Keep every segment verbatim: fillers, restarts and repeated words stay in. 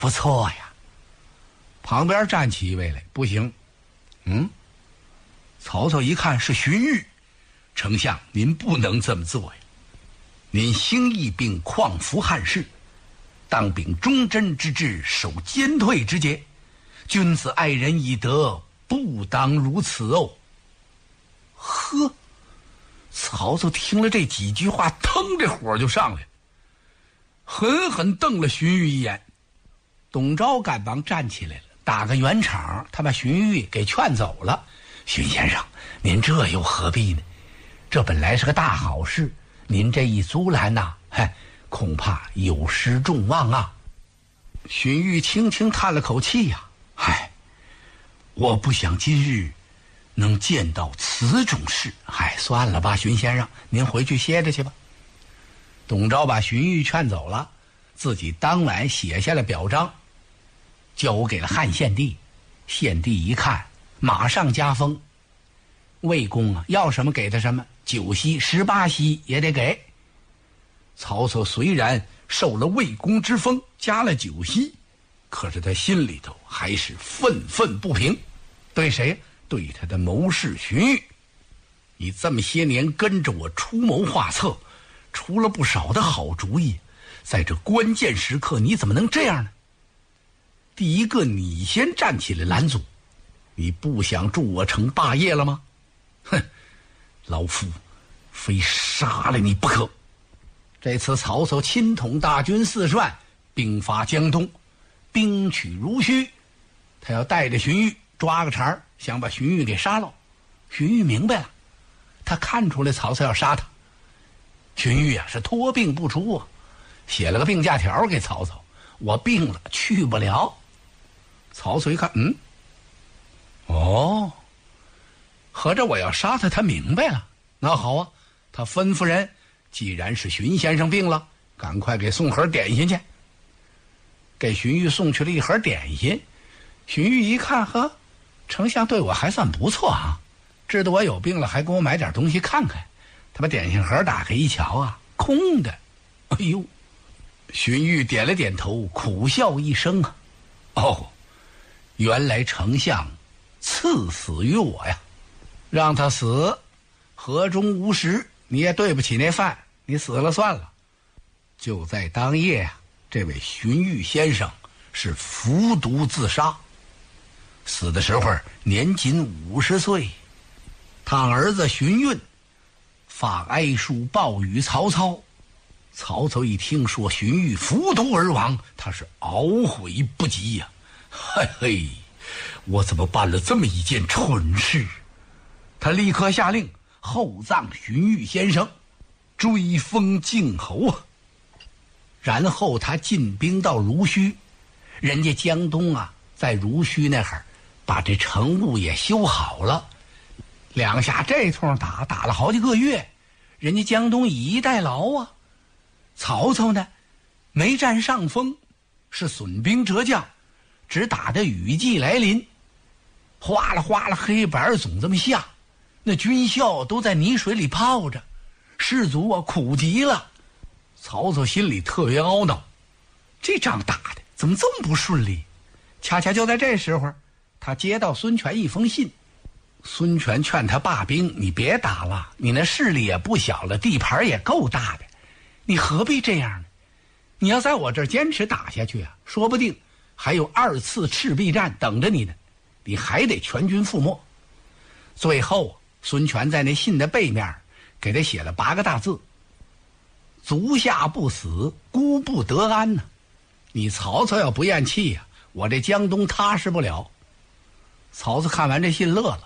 不错呀。旁边站起一位来，不行。嗯，曹操一看是荀彧，丞相您不能这么做呀。您兴义并匡扶汉室，当秉忠贞之志，守坚退之节。君子爱人以德，不当如此哦。呵，曹操听了这几句话，腾这火就上来了，狠狠瞪了荀彧一眼。董昭赶忙站起来了，打个圆场，他把荀彧给劝走了。荀先生，您这又何必呢？这本来是个大好事，您这一阻拦呐、啊，嗨，恐怕有失众望啊。荀彧轻轻叹了口气呀、啊，唉，我不想今日能见到此种事。唉，算了吧，荀先生，您回去歇着去吧。董昭把荀彧劝走了，自己当晚写下了表彰，交给了汉献帝。献帝一看，马上加封。魏公啊，要什么给他什么，九锡十八锡也得给。曹操虽然受了魏公之封，加了九锡，可是他心里头还是愤愤不平。对谁？对他的谋士荀彧。你这么些年跟着我出谋划策，出了不少的好主意，在这关键时刻你怎么能这样呢？第一个，你先站起来拦阻，你不想助我成霸业了吗？哼，老夫非杀了你不可。这次曹操亲统大军四十万，兵发江东，兵取如须，他要带着荀彧抓个茬，想把荀彧给杀了。荀彧明白了，他看出来曹操要杀他。荀彧啊是托病不出啊，写了个病假条给曹操，我病了去不了。曹操一看，嗯，哦，合着我要杀他，他明白了。那好啊，他吩咐人，既然是荀先生病了，赶快给送盒点心去。给荀彧送去了一盒点心。荀彧一看，呵，丞相对我还算不错啊，知道我有病了，还给我买点东西看看。他把点心盒打开一瞧啊，空的。哎呦，荀彧点了点头，苦笑一声啊，哦，原来丞相赐死于我呀，让他死，河中无食，你也对不起那饭，你死了算了。就在当夜啊，这位荀彧先生是服毒自杀，死的时候年仅五十岁。他儿子荀彧发哀书报与曹操。曹操一听说荀彧服毒而亡，他是懊悔不及呀、啊！嘿嘿，我怎么办了这么一件蠢事？他立刻下令厚葬荀彧先生，追封靖侯啊。然后他进兵到濡须，人家江东啊，在濡须那会儿把这城务也修好了。两下这通打打了好几个月，人家江东以逸待劳啊。曹操呢，没占上风，是损兵折将，只打着雨季来临，哗啦哗啦黑板总这么下，那军校都在泥水里泡着，士卒啊苦极了。曹操心里特别懊恼，这仗打的怎么这么不顺利？恰恰就在这时候，他接到孙权一封信。孙权劝他罢兵，你别打了，你那势力也不小了，地盘也够大的，你何必这样呢？你要在我这儿坚持打下去啊，说不定还有二次赤壁战等着你呢，你还得全军覆没。最后孙权在那信的背面给他写了八个大字：足下不死，孤不得安呢、啊。你曹操要不咽气呀、啊，我这江东踏实不了。曹操看完这信乐了，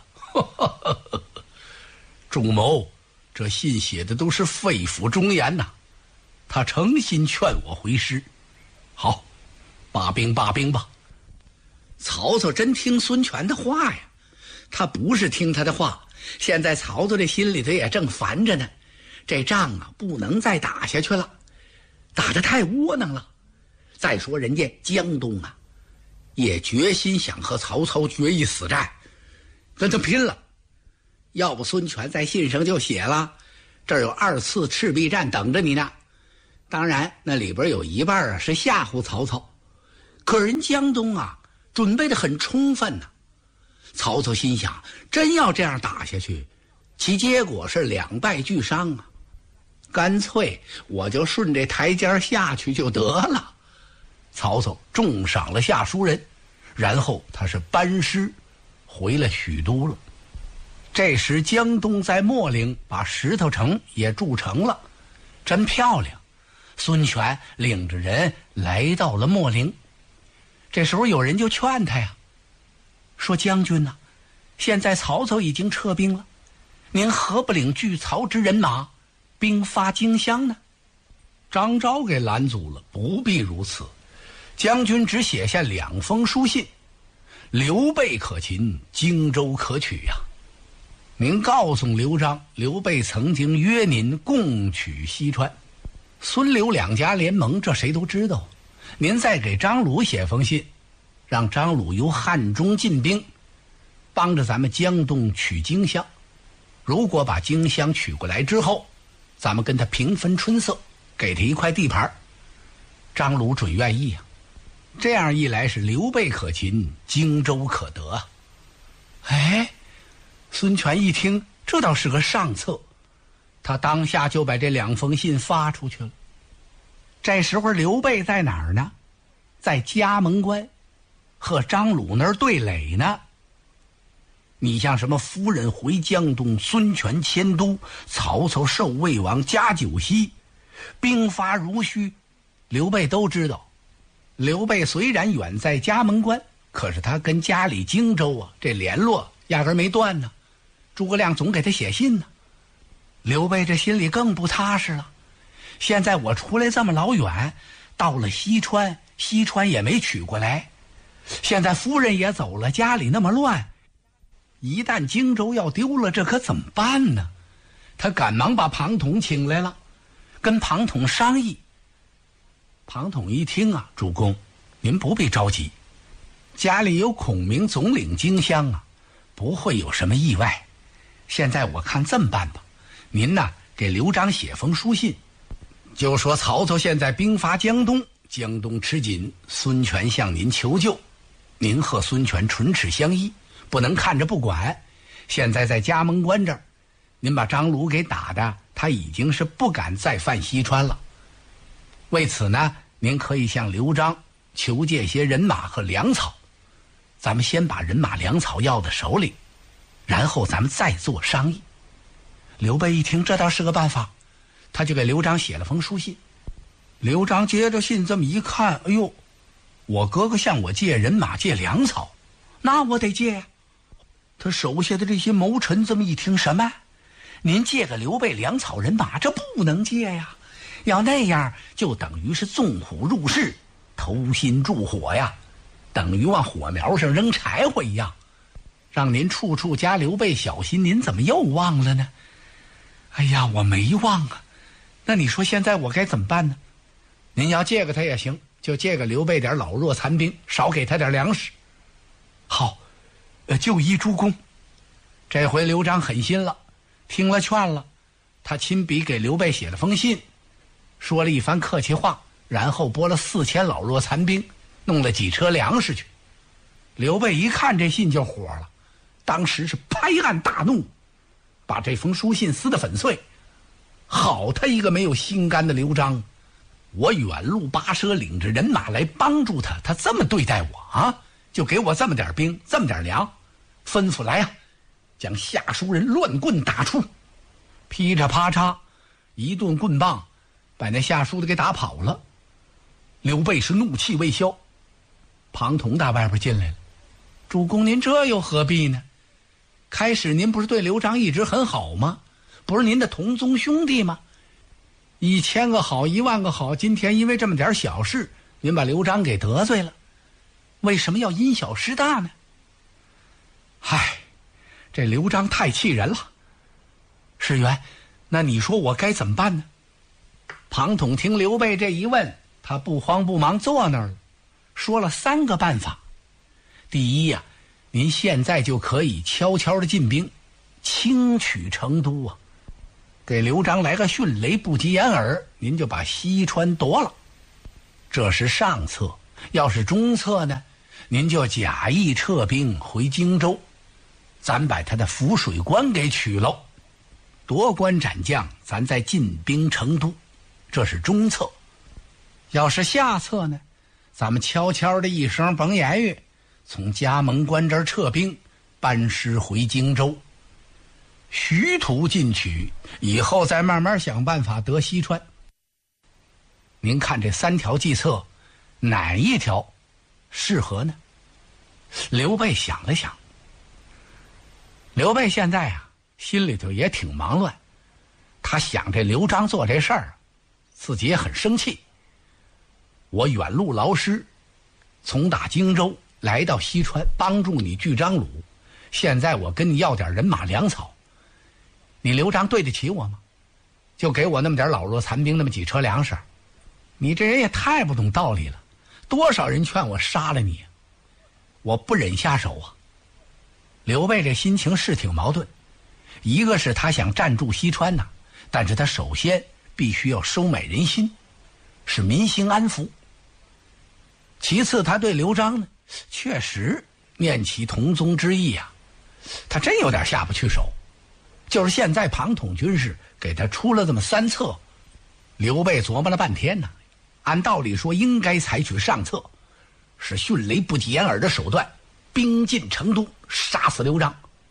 仲谋，这信写的都是肺腑忠言呐、啊，他诚心劝我回师。好，罢兵罢兵吧。曹操真听孙权的话呀，他不是听他的话，现在曹操这心里头也正烦着呢，这仗啊不能再打下去了，打得太窝囊了。再说人家江东啊也决心想和曹操决一死战，跟他拼了。要不孙权在信上就写了，这儿有二次赤壁战等着你呢。当然那里边有一半啊是吓唬曹操， 可人江东啊，准备得很充分呢、啊。曹操心想，真要这样打下去，其结果是两败俱伤啊。干脆我就顺这台阶下去就得了。曹操重赏了下书人，然后他是班师回了许都了。这时江东在秣陵把石头城也筑成了，真漂亮。孙权领着人来到了秣陵。这时候有人就劝他呀，说将军呐、啊，现在曹操已经撤兵了，您何不领拒曹之人马兵发荆襄呢？张昭给拦阻了，不必如此。将军只写下两封书信，刘备可擒，荆州可取呀、啊。您告诉刘璋，刘备曾经约您共取西川。孙刘两家联盟，这谁都知道。您再给张鲁写封信，让张鲁由汉中进兵，帮着咱们江东取荆襄。如果把荆襄取过来之后，咱们跟他平分春色，给他一块地盘，张鲁准愿意啊。这样一来是刘备可擒，荆州可得啊。哎，孙权一听，这倒是个上策，他当下就把这两封信发出去了。这时候刘备在哪儿呢？在嘉门关，和张鲁那儿对垒呢。你像什么夫人回江东，孙权迁都，曹操受魏王，加九锡，兵发如须，刘备都知道。刘备虽然远在嘉门关，可是他跟家里荆州啊，这联络压根没断呢。诸葛亮总给他写信呢。刘备这心里更不踏实了。现在我出来这么老远，到了西川，西川也没取过来。现在夫人也走了，家里那么乱，一旦荆州要丢了，这可怎么办呢？他赶忙把庞统请来了，跟庞统商议。庞统一听啊，主公，您不必着急，家里有孔明总领荆襄啊，不会有什么意外。现在我看这么办吧，您呢给刘璋写封书信，就说曹操现在兵伐江东，江东吃紧，孙权向您求救，您和孙权唇齿相依，不能看着不管。现在在嘉门关这儿，您把张鲁给打的，他已经是不敢再犯西川了。为此呢，您可以向刘璋求借些人马和粮草，咱们先把人马粮草要到手里，然后咱们再做商议。刘备一听，这倒是个办法，他就给刘璋写了封书信。刘璋接着信这么一看，哎呦，我哥哥向我借人马借粮草，那我得借呀、啊。他手下的这些谋臣这么一听，什么？您借给刘备粮草人马，这不能借呀！要那样，就等于是纵虎入室，投心助火呀，等于往火苗上扔柴火一样。让您处处加刘备小心，您怎么又忘了呢？哎呀，我没忘啊。那你说现在我该怎么办呢？您要借给他也行，就借给刘备点老弱残兵，少给他点粮食。好，呃，就依诸公。这回刘璋狠心了，听了劝了，他亲笔给刘备写了封信，说了一番客气话，然后拨了四千老弱残兵，弄了几车粮食去。刘备一看这信就火了，当时是拍案大怒，把这封书信撕得粉碎。好他一个没有心肝的刘璋，我远路跋涉领着人马来帮助他，他这么对待我啊，就给我这么点兵，这么点粮，吩咐来呀、啊，将下书人乱棍打出。噼嚓啪嚓一顿棍棒把那下书的给打跑了。刘备是怒气未消。庞统打外边进来了，主公您这又何必呢？开始您不是对刘璋一直很好吗？不是您的同宗兄弟吗？一千个好，一万个好，今天因为这么点小事，您把刘璋给得罪了，为什么要因小失大呢？唉，这刘璋太气人了。世元，那你说我该怎么办呢？庞统听刘备这一问，他不慌不忙坐那儿了，说了三个办法。第一呀、啊，您现在就可以悄悄的进兵，轻取成都啊，给刘璋来个迅雷不及掩耳，您就把西川夺了。这是上策。 要是中策呢，您就假意撤兵回荆州，咱把他的浮水关给取喽，夺关斩将，咱再进兵成都，这是中策。要是下策呢，咱们悄悄的一声甭言语，从加盟关这儿撤兵，班师回荆州，徐图进取，以后再慢慢想办法得西川。您看这三条计策，哪一条适合呢？刘备想了想，刘备现在啊，心里头也挺忙乱，他想这刘璋做这事儿，自己也很生气。我远路劳师，从打荆州来到西川，帮助你拒张鲁，现在我跟你要点人马粮草，你刘璋对得起我吗？就给我那么点老弱残兵，那么几车粮食，你这人也太不懂道理了。多少人劝我杀了你，我不忍下手啊。刘备这心情是挺矛盾，一个是他想占住西川呐、啊，但是他首先必须要收买人心，使民心安抚。其次他对刘璋呢，确实念其同宗之义啊，他真有点下不去手。就是现在庞统军师给他出了这么三策，刘备琢磨了半天呢，按道理说应该采取上策，是迅雷不及掩耳的手段，兵进成都，杀死刘璋。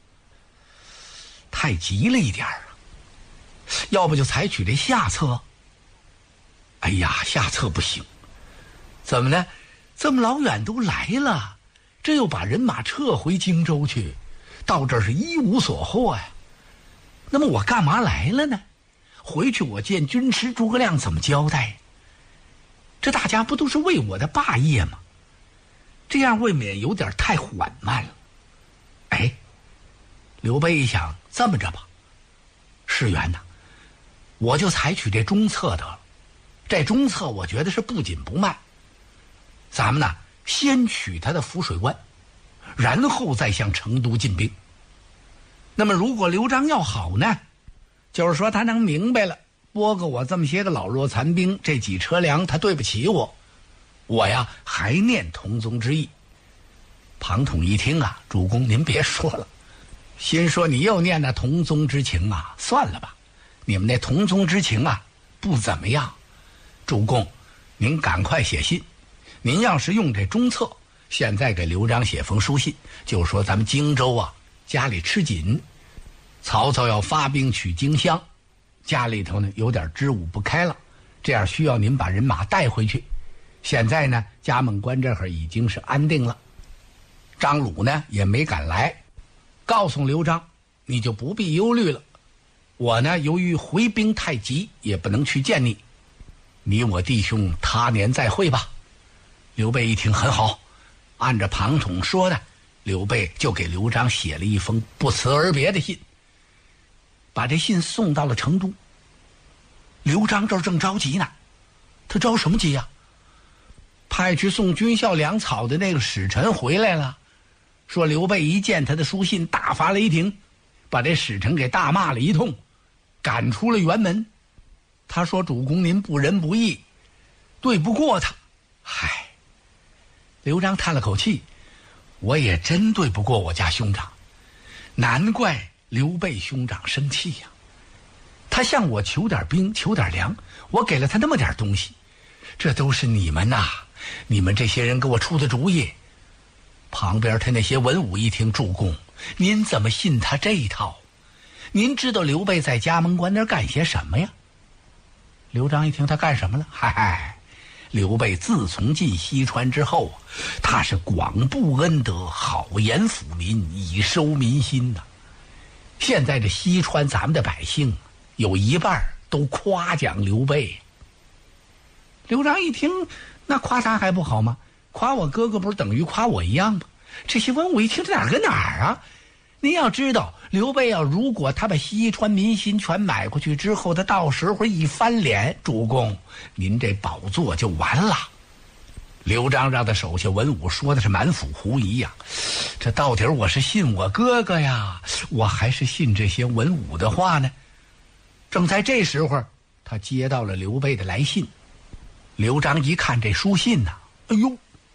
太急了一点啊，要不就采取这下策。哎呀，下策不行，怎么呢？这么老远都来了，这又把人马撤回荆州去，到这儿是一无所获呀。那么我干嘛来了呢？回去我见军师诸葛亮怎么交代？这大家不都是为我的霸业吗？这样未免有点太缓慢了。哎，刘备一想，这么着吧，士元呐，我就采取这中策得了。这中策我觉得是不紧不慢，咱们呢先取他的浮水关，然后再向成都进兵。那么如果刘璋要好呢，就是说他能明白了，拨给我这么些个老弱残兵，这几车粮他对不起我，我呀还念同宗之意。庞统一听啊，主公您别说了，心说你又念那同宗之情啊，算了吧，你们那同宗之情啊不怎么样。主公您赶快写信，您要是用这中策，现在给刘璋写封书信，就说咱们荆州啊家里吃紧，曹操要发兵取荆襄，家里头呢有点支吾不开了，这样需要您把人马带回去。现在呢加盟关这会儿已经是安定了，张鲁呢也没敢来，告诉刘璋你就不必忧虑了，我呢由于回兵太急，也不能去见你，你我弟兄他年再会吧。刘备一听很好，按照庞统说的，刘备就给刘璋写了一封不辞而别的信，把这信送到了成都。刘璋这儿正着急呢，他着什么急呀？派去送军校粮草的那个使臣回来了，说刘备一见他的书信大发雷霆，把这使臣给大骂了一通，赶出了辕门。他说主公您不仁不义，对不过他。嗨，刘璋叹了口气，我也真对不过我家兄长，难怪刘备兄长生气呀、啊。他向我求点兵求点粮，我给了他那么点东西，这都是你们呐、啊，你们这些人给我出的主意。旁边他那些文武一听，主公您怎么信他这一套？您知道刘备在加盟关那儿干些什么呀？刘璋一听他干什么了？嗨嗨，刘备自从进西川之后，他是广布恩德，好言抚民，以收民心呐、啊。现在这西川咱们的百姓有一半都夸奖刘备。刘璋一听，那夸他还不好吗？夸我哥哥不是等于夸我一样吗？这些文武一听，这哪儿跟哪儿啊？您要知道，刘备要如果他把西川民心全买过去之后，他到时候一翻脸，主公您这宝座就完了。刘璋让他手下文武说的是满腹狐疑呀、啊，这到底我是信我哥哥呀，我还是信这些文武的话呢？正在这时候，他接到了刘备的来信。刘璋一看这书信呐、啊，哎呦，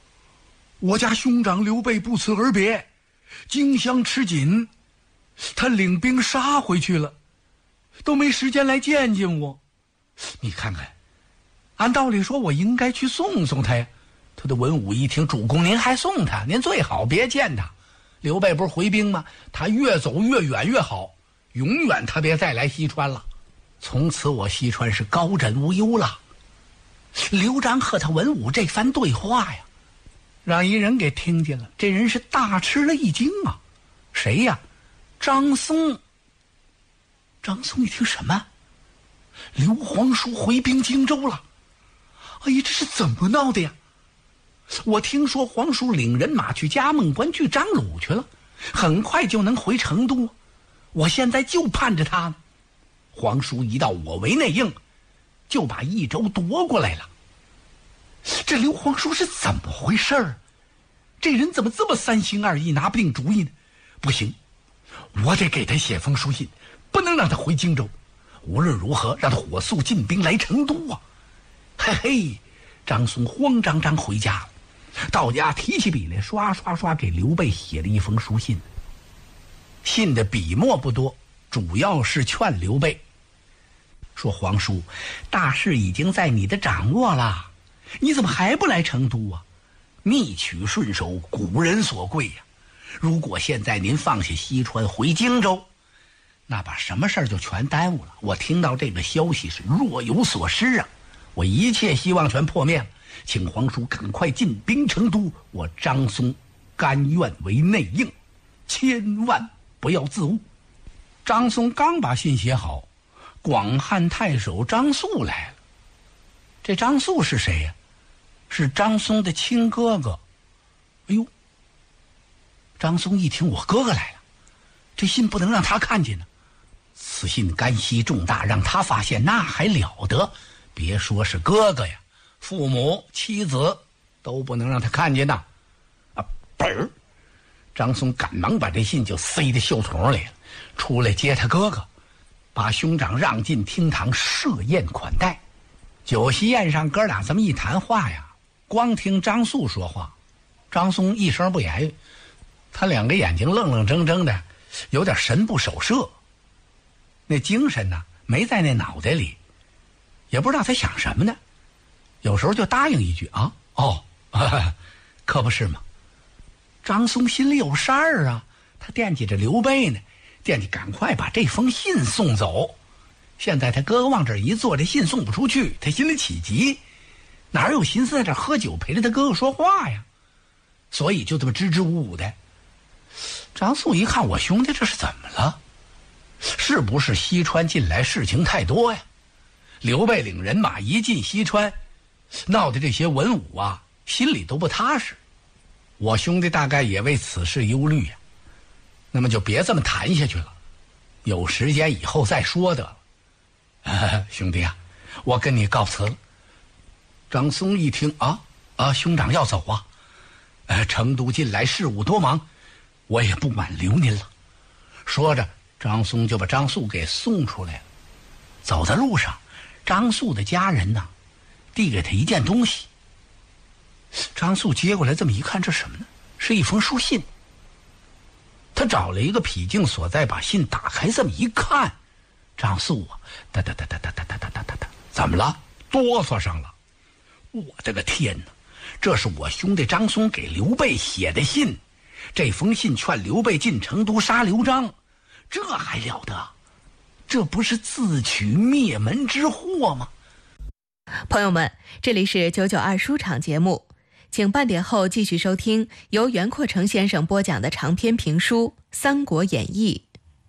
我家兄长刘备不辞而别，荆襄吃紧，他领兵杀回去了，都没时间来见见我。你看看，按道理说我应该去送送他呀。他的文武一听，主公您还送他，您最好别见他。刘备不是回兵吗？他越走越远越好，永远他别再来西川了。从此我西川是高枕无忧了。刘璋和他文武这番对话呀，让一人给听见了，这人是大吃了一惊啊。谁呀？张松。张松一听，什么？刘皇叔回兵荆州了？哎呀，这是怎么闹的呀？我听说皇叔领人马去嘉梦关去张鲁去了，很快就能回成都，我现在就盼着他呢。皇叔一到我为内应，就把益州夺过来了。这刘皇叔是怎么回事儿？这人怎么这么三心二意，拿不定主意呢？不行，我得给他写封书信，不能让他回荆州，无论如何让他火速进兵来成都啊。嘿嘿，张松慌张张回家了，到家提起笔来，刷刷刷给刘备写了一封书信。信的笔墨不多，主要是劝刘备说，皇叔，大事已经在你的掌握了，你怎么还不来成都啊？密取顺手，古人所贵呀。如果现在您放下西川回荆州，那把什么事儿就全耽误了。我听到这个消息是若有所失啊，我一切希望全破灭了，请皇叔赶快进兵成都，我张松甘愿为内应，千万不要自误。张松刚把信写好，广汉太守张肃来了。这张肃是谁呀？是张松的亲哥哥。哎呦，张松一听，我哥哥来了，这信不能让他看见呢。此信干系重大，让他发现那还了得，别说是哥哥呀，父母妻子都不能让他看见呐。啊，本儿张松赶忙把这信就塞在袖筒里了，出来接他哥哥，把兄长让进厅堂设宴款待。酒席宴上哥俩这么一谈话呀，光听张肃说话，张松一声不言语，他两个眼睛愣愣怔怔的，有点神不守舍，那精神呢没在那脑袋里，也不知道他想什么呢。有时候就答应一句啊，哦，呵呵，可不是吗？张松心里有事儿啊，他惦记着刘备呢，惦记赶快把这封信送走。现在他哥哥往这儿一坐，这信送不出去，他心里起急，哪有心思在这儿喝酒陪着他哥哥说话呀？所以就这么支支吾吾的。张肃一看，我兄弟这是怎么了？是不是西川近来事情太多呀？刘备领人马一进西川，闹得这些文武啊心里都不踏实，我兄弟大概也为此事忧虑呀。那么就别这么谈下去了，有时间以后再说得了。啊，兄弟啊，我跟你告辞了。张松一听，啊啊，兄长要走啊？呃，成都近来事务多忙，我也不挽留您了。说着，张松就把张肃给送出来了。走在路上，张肃的家人呢，递给他一件东西。张肃接过来，这么一看，这什么呢？是一封书信。他找了一个僻静所在，把信打开，这么一看，张肃啊，哒哒哒哒哒哒哒哒哒哒哒，怎么了？哆嗦上了。我的个天哪！这是我兄弟张松给刘备写的信，这封信劝刘备进成都杀刘璋，这还了得？这不是自取灭门之祸吗？ 朋友们，这里是九九二书场节目，请半点后继续收听由袁阔成先生播讲的长篇评书《三国演义》。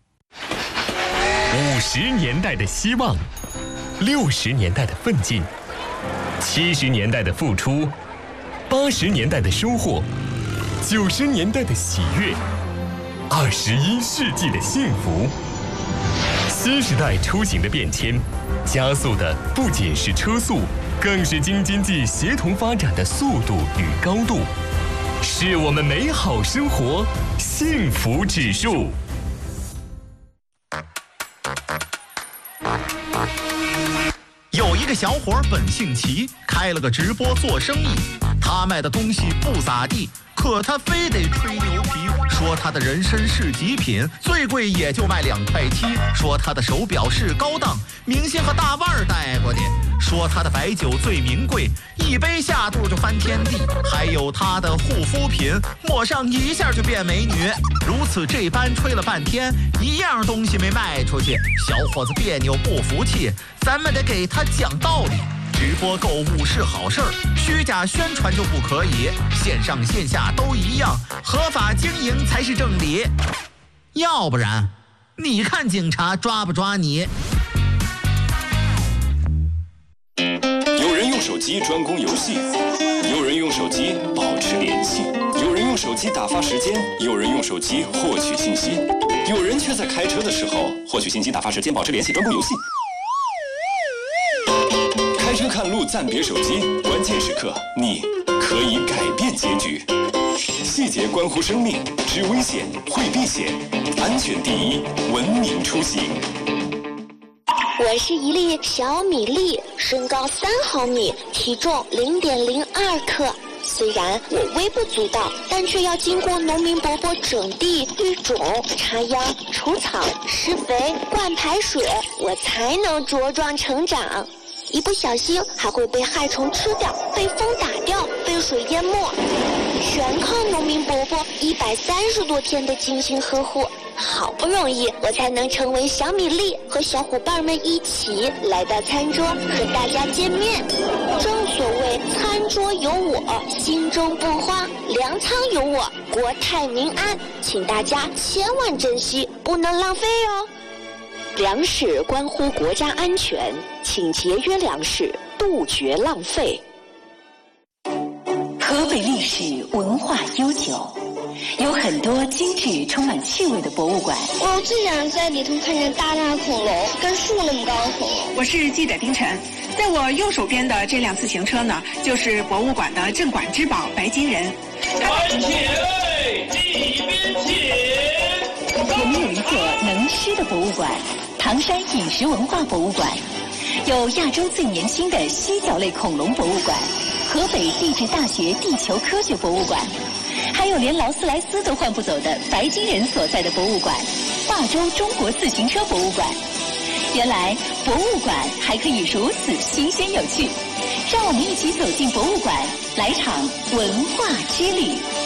五十年代的希望，六十年代的奋进，七十年代的付出，八十年代的收获，九十年代的喜悦，二十一世纪的幸福。新时代出行的变迁，加速的不仅是车速，更是京津冀协同发展的速度与高度，是我们美好生活幸福指数。 有一个小伙本姓齐，开了个直播做生意。他他卖的东西不咋地，可他非得吹牛皮，说他的人参是极品，最贵也就卖两块七，说他的手表是高档，明星和大腕儿戴过的，说他的白酒最名贵，一杯下肚就翻天地，还有他的护肤品，抹上一下就变美女。如此这般吹了半天，一样东西没卖出去，小伙子别扭不服气，咱们得给他讲道理。直播购物是好事儿，虚假宣传就不可以，线上线下都一样，合法经营才是正理。要不然，你看警察抓不抓你？ 有人用手机专攻游戏，有人用手机保持联系，有人用手机打发时间，有人用手机获取信息，有人却在开车的时候获取信息、打发时间、保持联系、专攻游戏。开车看路暂别手机，关键时刻你可以改变结局。细节关乎生命，知危险会避险，安全第一，文明出行。 我是一粒小米粒，身高三毫米，体重零点零二克。虽然我微不足道，但却要经过农民伯伯整地、育种、插秧、除草、施肥、灌排水，我才能茁壮成长。一不小心还会被害虫吃掉，被风打掉，被水淹没，全靠农民伯伯一百三十多天的精心呵护，好不容易我才能成为小米粒，和小伙伴们一起来到餐桌和大家见面。正所谓餐桌有我，心中不慌，粮仓有我，国泰民安，请大家千万珍惜，不能浪费哦。粮食关乎国家安全，请节约粮食，杜绝浪费。 河北历史文化悠久，有很多精致、充满趣味的博物馆。 我最想在里头看见大大恐龙，跟树那么高的恐龙。 我是记者丁晨，在我右手边的这辆自行车呢，就是博物馆的镇馆之宝白金人。 团结位，一边请。 我们有一个能吃的博物馆——唐山饮食文化博物馆，有亚洲最年轻的犀角类恐龙博物馆，河北地质大学地球科学博物馆，还有连劳斯莱斯都换不走的白金人所在的博物馆——霸州中国自行车博物馆。原来博物馆还可以如此新鲜有趣，让我们一起走进博物馆，来场文化之旅。